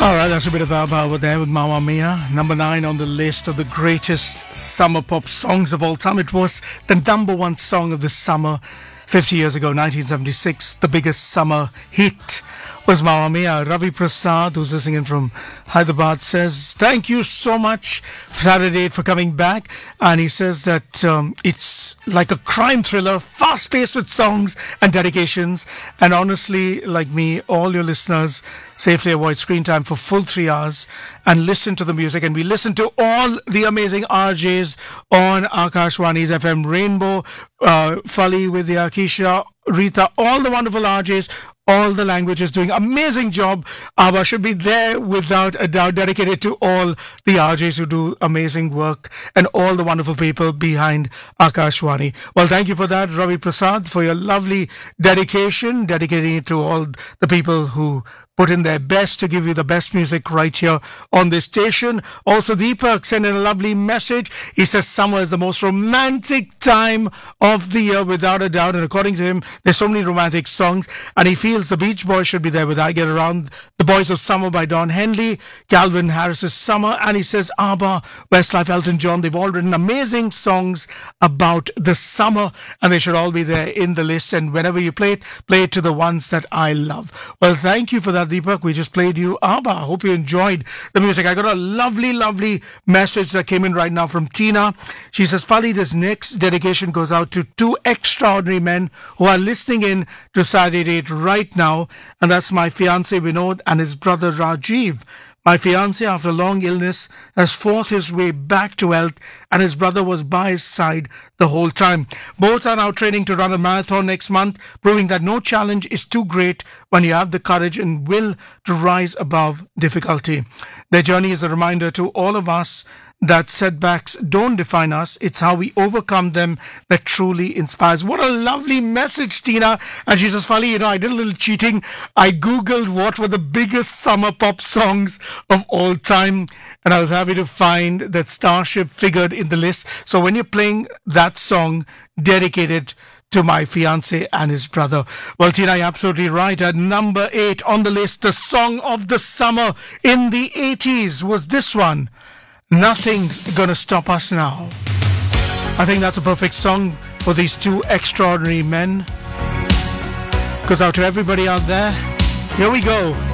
All right, that's a bit of ABBA over there with Mamma Mia. Number 9 on the list of the greatest summer pop songs of all time. It was the number one song of the summer 50 years ago, 1976. The biggest summer hit was Mamma Mia. Ravi Prasad, who's listening in from Hyderabad, says, thank you so much, Saturday, for coming back. And he says that it's like a crime thriller, fast-paced with songs and dedications. And honestly, like me, all your listeners safely avoid screen time for full 3 hours and listen to the music. And we listen to all the amazing RJs on Akashwani's FM Rainbow, Fali, Vidya, Keisha, Rita, all the wonderful RJs, all the languages, doing amazing job. ABBA should be there without a doubt, dedicated to all the RJs who do amazing work and all the wonderful people behind Akashwani. Well, thank you for that, Ravi Prasad, for your lovely dedication, dedicating it to all the people who put in their best to give you the best music right here on this station. Also, Deepak sent in a lovely message. He says summer is the most romantic time of the year, without a doubt. And according to him, there's so many romantic songs. And he feels the Beach Boys should be there with I Get Around, The Boys of Summer by Don Henley, Calvin Harris's Summer. And he says ABBA, Westlife, Elton John, they've all written amazing songs about the summer. And they should all be there in the list. And whenever you play it to the ones that I love. Well, thank you for that, Deepak. We just played you ABBA. I hope you enjoyed the music. I got a lovely message that came in right now from Tina. She says, Fali, this next dedication goes out to two extraordinary men who are listening in to Saturday Date right now, and that's my fiancé Vinod and his brother Rajiv. My fiancé, after a long illness, has fought his way back to health, and his brother was by his side the whole time. Both are now training to run a marathon next month, proving that no challenge is too great when you have the courage and will to rise above difficulty. Their journey is a reminder to all of us that setbacks don't define us. It's how we overcome them that truly inspires. What a lovely message, Tina. And she says, Fali, I did a little cheating. I Googled what were the biggest summer pop songs of all time. And I was happy to find that Starship figured in the list. So when you're playing that song dedicated to my fiancé and his brother. Well, Tina, you're absolutely right. At number 8 on the list, the song of the summer in the 80s was this one. Nothing's Gonna Stop Us Now. I think that's a perfect song for these two extraordinary men. Goes out to everybody out there. Here we go.